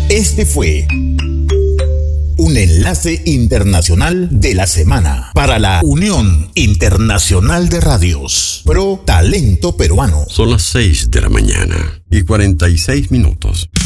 Este fue un enlace internacional de la semana para la Unión Internacional de Radios Pro Talento Peruano. Son las 6 de la mañana y 46 minutos.